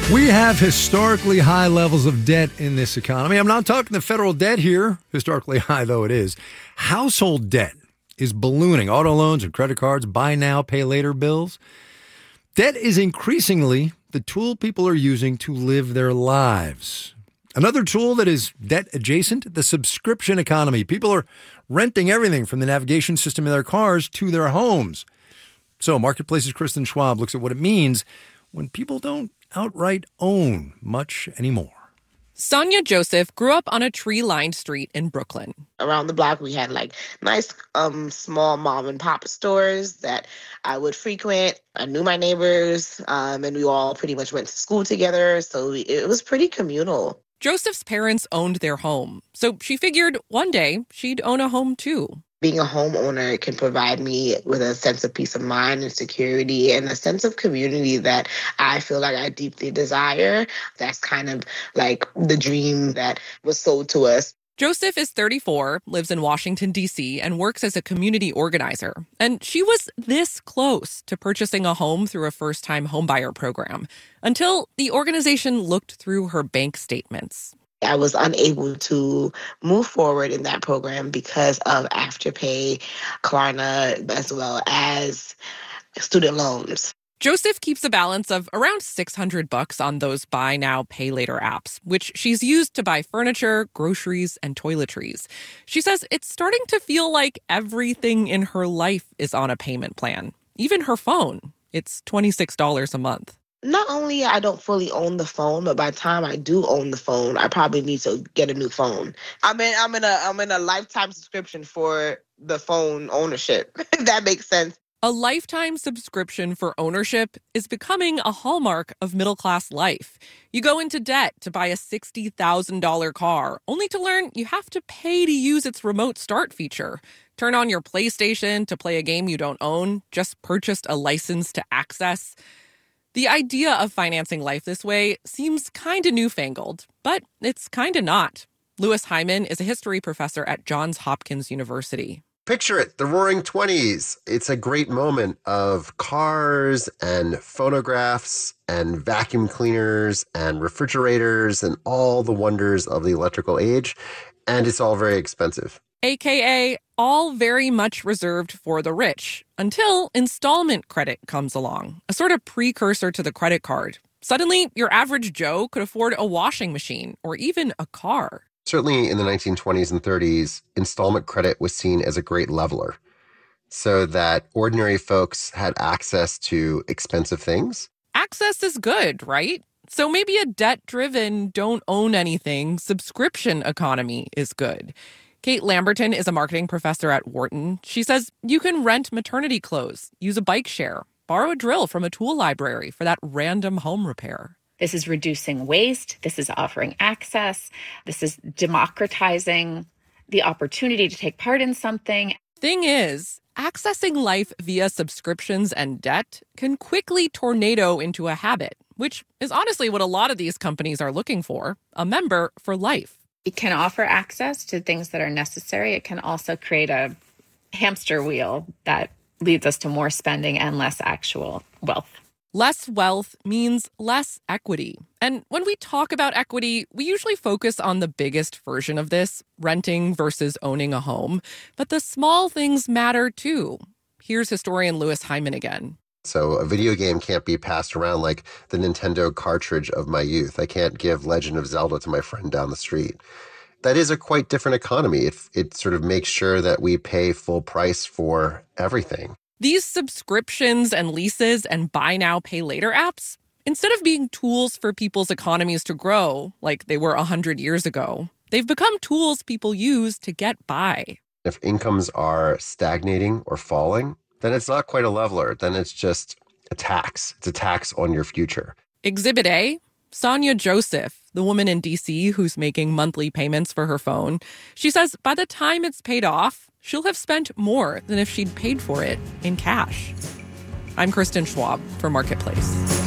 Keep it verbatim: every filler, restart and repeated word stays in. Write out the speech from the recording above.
We have historically high levels of debt in this economy. I'm not talking the federal debt here, historically high though it is. Household debt is ballooning. Auto loans and credit cards, buy now, pay later bills. Debt is increasingly the tool people are using to live their lives. Another tool that is debt adjacent, the subscription economy. People are renting everything from the navigation system in their cars to their homes. So Marketplace's Kristen Schwab looks at what it means when people don't outright own much anymore. Sonia Joseph grew up on a tree-lined street in Brooklyn. Around the block, we had like nice, um, small mom and pop stores that I would frequent. I knew my neighbors, um, and we all pretty much went to school together. So it was pretty communal. Joseph's parents owned their home, so she figured one day she'd own a home too. Being a homeowner can provide me with a sense of peace of mind and security and a sense of community that I feel like I deeply desire. That's kind of like the dream that was sold to us. Joseph is thirty-four, lives in Washington, D C, and works as a community organizer. And she was this close to purchasing a home through a first-time homebuyer program until the organization looked through her bank statements. I was unable to move forward in that program because of Afterpay, Klarna, as well as student loans. Joseph keeps a balance of around six hundred bucks on those buy now, pay later apps, which she's used to buy furniture, groceries, and toiletries. She says it's starting to feel like everything in her life is on a payment plan, even her phone. It's twenty-six dollars a month. Not only I don't fully own the phone, but by the time I do own the phone, I probably need to get a new phone. I'm in I'm in a I'm in a lifetime subscription for the phone ownership, if that makes sense. A lifetime subscription for ownership is becoming a hallmark of middle-class life. You go into debt to buy a sixty thousand dollars car, only to learn you have to pay to use its remote start feature. Turn on your PlayStation to play a game you don't own, just purchased a license to access. The idea of financing life this way seems kind of newfangled, but it's kind of not. Louis Hyman is a history professor at Johns Hopkins University. Picture it, the Roaring Twenties. It's a great moment of cars and phonographs and vacuum cleaners and refrigerators and all the wonders of the electrical age. And it's all very expensive. A K A all very much reserved for the rich, until installment credit comes along, a sort of precursor to the credit card. Suddenly, your average Joe could afford a washing machine or even a car. Certainly in the nineteen twenties and thirties, installment credit was seen as a great leveler, so that ordinary folks had access to expensive things. Access is good, right? So maybe a debt-driven, don't own anything subscription economy is good. Kate Lamberton is a marketing professor at Wharton. She says you can rent maternity clothes, use a bike share, borrow a drill from a tool library for that random home repair. This is reducing waste. This is offering access. This is democratizing the opportunity to take part in something. Thing is, accessing life via subscriptions and debt can quickly tornado into a habit, which is honestly what a lot of these companies are looking for, a member for life. It can offer access to things that are necessary. It can also create a hamster wheel that leads us to more spending and less actual wealth. Less wealth means less equity. And when we talk about equity, we usually focus on the biggest version of this, renting versus owning a home. But the small things matter too. Here's historian Louis Hyman again. So a video game can't be passed around like the Nintendo cartridge of my youth. I can't give Legend of Zelda to my friend down the street. That is a quite different economy. It, it sort of makes sure that we pay full price for everything. These subscriptions and leases and buy now, pay later apps, instead of being tools for people's economies to grow like they were one hundred years ago, they've become tools people use to get by. If incomes are stagnating or falling, then it's not quite a leveler. Then it's just a tax. It's a tax on your future. Exhibit A, Sonia Joseph, the woman in D C who's making monthly payments for her phone. She says by the time it's paid off, she'll have spent more than if she'd paid for it in cash. I'm Kristen Schwab for Marketplace.